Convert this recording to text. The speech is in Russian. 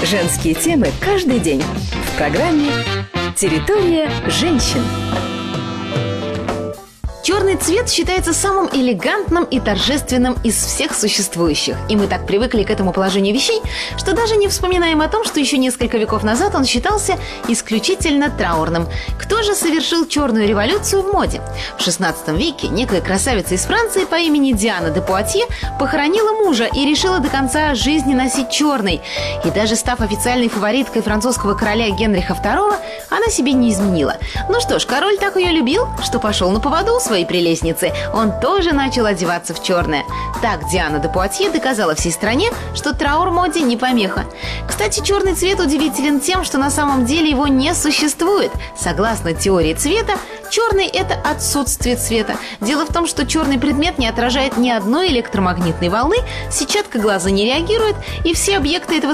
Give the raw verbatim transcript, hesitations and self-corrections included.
Женские темы каждый день в программе «Территория женщин». Черный цвет считается самым элегантным и торжественным из всех существующих. И мы так привыкли к этому положению вещей, что даже не вспоминаем о том, что еще несколько веков назад он считался исключительно траурным. Кто же совершил черную революцию в моде? В шестнадцатом веке некая красавица из Франции по имени Диана де Пуатье похоронила мужа и решила до конца жизни носить черный. И даже став официальной фавориткой французского короля Генриха второго, она себе не изменила. Ну что ж, король так ее любил, что пошел на поводу у своей прелестницы. Он тоже начал одеваться в черное. Так Диана де Пуатье доказала всей стране, что траур моде не помеха. Кстати, черный цвет удивителен тем, что на самом деле его не существует. Согласно теории цвета, черный – это отсутствие цвета. Дело в том, что черный предмет не отражает ни одной электромагнитной волны, сетчатка глаза не реагирует, и все объекты этого